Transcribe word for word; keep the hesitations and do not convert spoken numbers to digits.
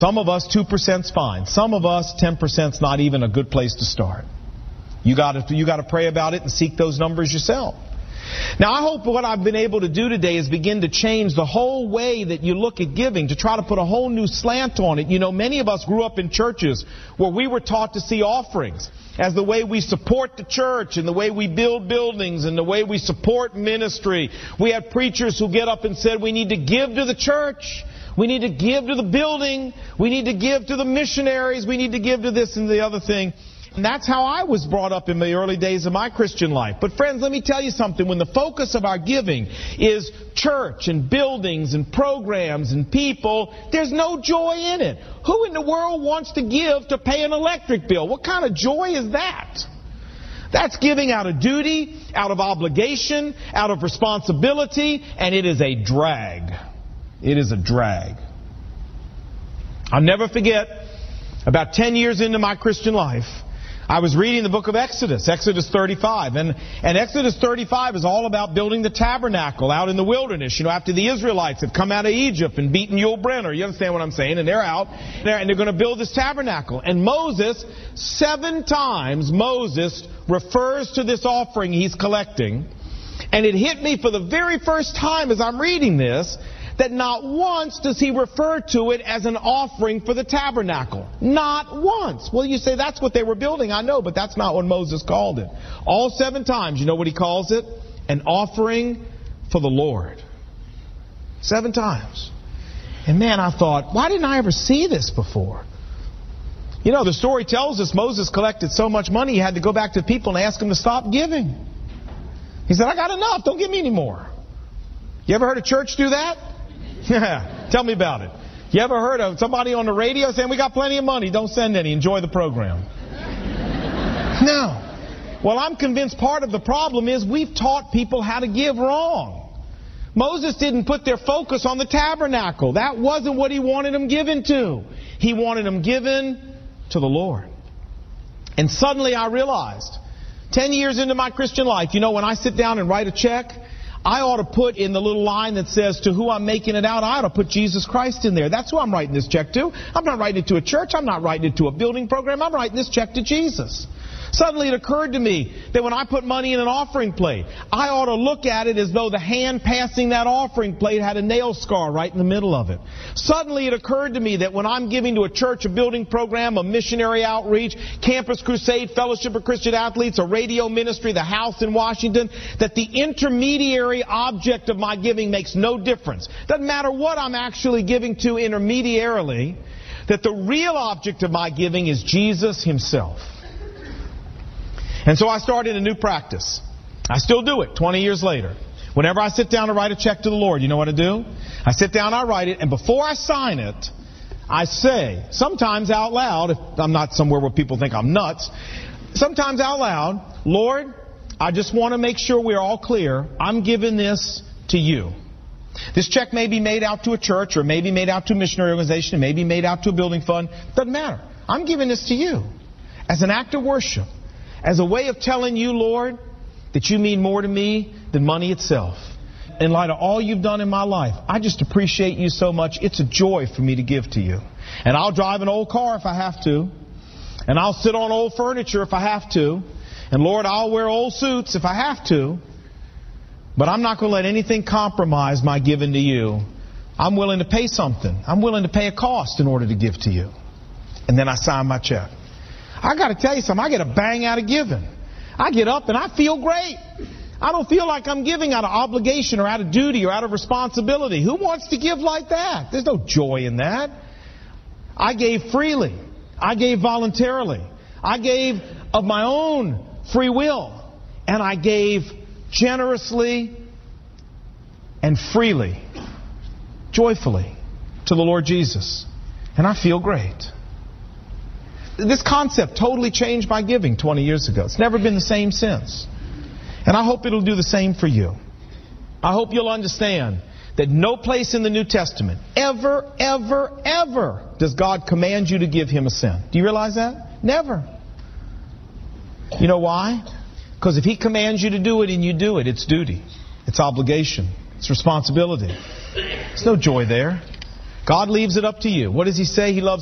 Some of us, two percent's fine. Some of us, ten percent's not even a good place to start. You got to, you got to pray about it and seek those numbers yourself. Now, I hope what I've been able to do today is begin to change the whole way that you look at giving, to try to put a whole new slant on it. You know, many of us grew up in churches where we were taught to see offerings as the way we support the church and the way we build buildings and the way we support ministry. We had preachers who get up and said we need to give to the church. We need to give to the building. We need to give to the missionaries. We need to give to this and the other thing. And that's how I was brought up in the early days of my Christian life. But friends, let me tell you something. When the focus of our giving is church and buildings and programs and people, there's no joy in it. Who in the world wants to give to pay an electric bill? What kind of joy is that? That's giving out of duty, out of obligation, out of responsibility, and it is a drag. It is a drag. I'll never forget, about ten years into my Christian life, I was reading the book of Exodus, Exodus thirty-five. And, and Exodus thirty-five is all about building the tabernacle out in the wilderness. You know, after the Israelites have come out of Egypt and beaten Yul Brynner. You understand what I'm saying? And they're out, and they're, and they're going to build this tabernacle. And Moses, seven times Moses refers to this offering he's collecting. And it hit me for the very first time as I'm reading this, that not once does he refer to it as an offering for the tabernacle. Not once. Well, you say that's what they were building. I know, but that's not what Moses called it. All seven times, you know what he calls it? An offering for the Lord. Seven times. And man, I thought, why didn't I ever see this before? You know, the story tells us Moses collected so much money, he had to go back to the people and ask them to stop giving. He said, I got enough. Don't give me any more. You ever heard a church do that? Yeah, tell me about it. You ever heard of somebody on the radio saying, we got plenty of money, don't send any, enjoy the program? No. Well, I'm convinced part of the problem is we've taught people how to give wrong. Moses didn't put their focus on the tabernacle. That wasn't what he wanted them given to. He wanted them given to the Lord. And suddenly I realized, ten years into my Christian life, you know, when I sit down and write a check, I ought to put in the little line that says to who I'm making it out, I ought to put Jesus Christ in there. That's who I'm writing this check to. I'm not writing it to a church. I'm not writing it to a building program. I'm writing this check to Jesus. Suddenly it occurred to me that when I put money in an offering plate, I ought to look at it as though the hand passing that offering plate had a nail scar right in the middle of it. Suddenly it occurred to me that when I'm giving to a church, a building program, a missionary outreach, Campus Crusade, Fellowship of Christian Athletes, a radio ministry, the house in Washington, that the intermediary object of my giving makes no difference. Doesn't matter what I'm actually giving to intermediarily, that the real object of my giving is Jesus Himself. And so I started a new practice. I still do it twenty years later. Whenever I sit down to write a check to the Lord, you know what I do? I sit down, I write it, and before I sign it, I say, sometimes out loud, if I'm not somewhere where people think I'm nuts, sometimes out loud, Lord, I just want to make sure we're all clear. I'm giving this to you. This check may be made out to a church, or maybe made out to a missionary organization, it may be made out to a building fund. Doesn't matter. I'm giving this to you as an act of worship. As a way of telling you, Lord, that you mean more to me than money itself. In light of all you've done in my life, I just appreciate you so much. It's a joy for me to give to you. And I'll drive an old car if I have to. And I'll sit on old furniture if I have to. And Lord, I'll wear old suits if I have to. But I'm not going to let anything compromise my giving to you. I'm willing to pay something. I'm willing to pay a cost in order to give to you. And then I sign my check. I got to tell you something, I get a bang out of giving. I get up and I feel great. I don't feel like I'm giving out of obligation or out of duty or out of responsibility. Who wants to give like that? There's no joy in that. I gave freely. I gave voluntarily. I gave of my own free will. And I gave generously and freely, joyfully to the Lord Jesus. And I feel great. This concept totally changed my giving twenty years ago. It's never been the same since. And I hope it'll do the same for you. I hope you'll understand that no place in the New Testament ever, ever, ever does God command you to give Him a cent. Do you realize that? Never. You know why? Because if He commands you to do it and you do it, it's duty. It's obligation. It's responsibility. There's no joy there. God leaves it up to you. What does he say? He loves